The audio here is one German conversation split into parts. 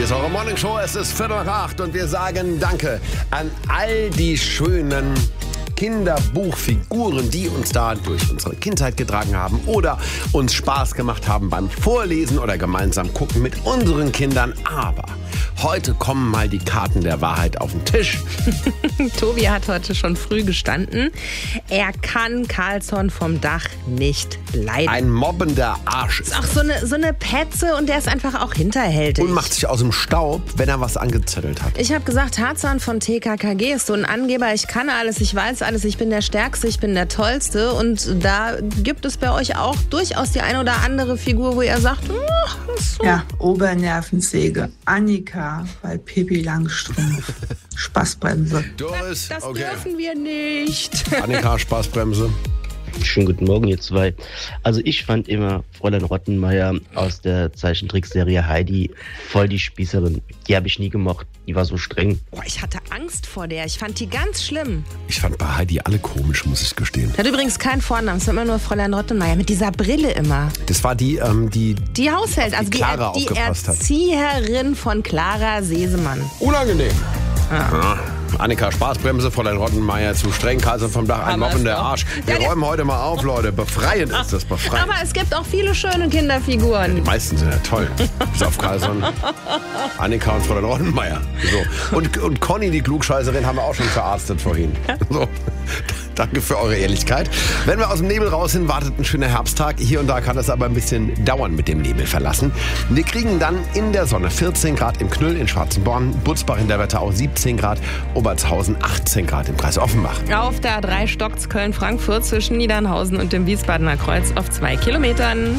ist eure Morning Show. Es ist 7:45 und wir sagen Danke an all die schönen Kinderbuchfiguren, die uns da durch unsere Kindheit getragen haben oder uns Spaß gemacht haben beim Vorlesen oder gemeinsam gucken mit unseren Kindern. Aber heute kommen mal die Karten der Wahrheit auf den Tisch. Tobi hat heute schon früh gestanden. Er kann Carlsson vom Dach nicht leiden. Ein mobbender Arsch. Ist auch so eine Petze und der ist einfach auch hinterhältig. Und macht sich aus dem Staub, wenn er was angezettelt hat. Ich habe gesagt, Tarzan von TKKG ist so ein Angeber. Ich kann alles, ich weiß alles, ich bin der Stärkste, ich bin der Tollste. Und da gibt es bei euch auch durchaus die eine oder andere Figur, wo ihr sagt, so. Ja, Obernervensäge. Annika bei Pippi Langstrumpf. Spaßbremse. Doris, Das okay. dürfen wir nicht. Annika, Spaßbremse. Schönen guten Morgen, ihr zwei. Also ich fand immer Fräulein Rottenmeier aus der Zeichentrickserie Heidi voll die Spießerin. Die habe ich nie gemocht. Die war so streng. Oh, ich hatte Angst vor der. Ich fand die ganz schlimm. Ich fand bei Heidi alle komisch, muss ich gestehen. Die hat übrigens keinen Vornamen. Es ist immer nur Fräulein Rottenmeier mit dieser Brille immer. Das war die Haushälterin, also Clara die aufgepasst hat. Erzieherin von Clara Sesemann. Unangenehm. Ja. Annika, Spaßbremse, Fräulein Rottenmeier zu streng, Carlsson vom Dach, ein mobbender Arsch. Wir räumen heute mal auf, Leute. Befreiend ist das, befreiend. Aber es gibt auch viele schöne Kinderfiguren. Die meisten sind ja toll. Bis auf Carlsson, Annika und Fräulein Rottenmeier. So. Und Conny, die Klugscheißerin, haben wir auch schon verarztet vorhin. So. Danke für eure Ehrlichkeit. Wenn wir aus dem Nebel raus sind, wartet ein schöner Herbsttag. Hier und da kann es aber ein bisschen dauern mit dem Nebel verlassen. Wir kriegen dann in der Sonne 14 Grad im Knüll in Schwarzenborn, Butzbach in der Wetterau 17 Grad, Obertshausen 18 Grad im Kreis Offenbach. Auf der A3 stockt's Köln-Frankfurt zwischen Niedernhausen und dem Wiesbadener Kreuz auf 2 Kilometern.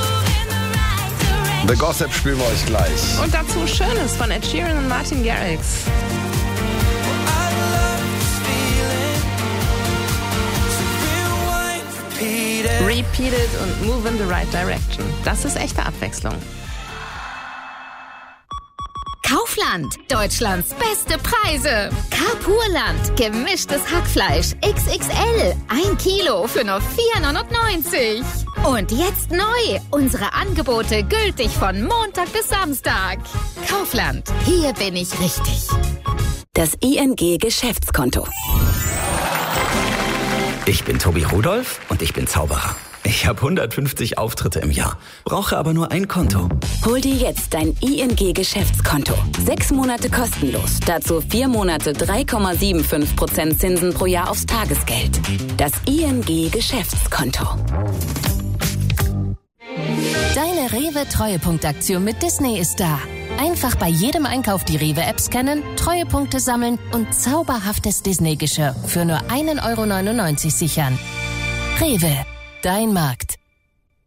The Gossip spielen wir euch gleich. Und dazu Schönes von Ed Sheeran und Martin Garrix. Repeat it und move in the right direction. Das ist echte Abwechslung. Kaufland, Deutschlands beste Preise. Carpurland, gemischtes Hackfleisch, XXL, 1 Kilo für nur 4,99 €. Und jetzt neu, unsere Angebote gültig von Montag bis Samstag. Kaufland, hier bin ich richtig. Das ING-Geschäftskonto. Ich bin Tobi Rudolph und ich bin Zauberer. Ich habe 150 Auftritte im Jahr, brauche aber nur ein Konto. Hol dir jetzt dein ING-Geschäftskonto. 6 Monate kostenlos. Dazu 4 Monate 3,75% Zinsen pro Jahr aufs Tagesgeld. Das ING-Geschäftskonto. Deine Rewe-Treuepunktaktion mit Disney ist da. Einfach bei jedem Einkauf die Rewe-App scannen, Treuepunkte sammeln und zauberhaftes Disney-Geschirr für nur 1,99 € sichern. Rewe, dein Markt.